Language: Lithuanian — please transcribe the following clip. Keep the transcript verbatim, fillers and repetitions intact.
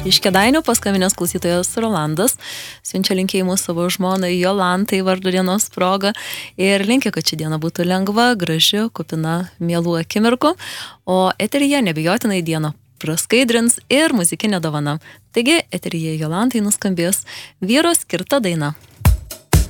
Iš Kėdainių paskambinęs klausytojas Rolandas siunčia linkėjimus savo žmonai Jolantai vardo dienos proga ir linkia, kad ši diena būtų lengva, graži, kupina mielų akimirkų, o eteryje nebijotinai dieną praskaidrins ir muzikinė dovana. Taigi, eteryje Jolantai nuskambės vyro skirta daina.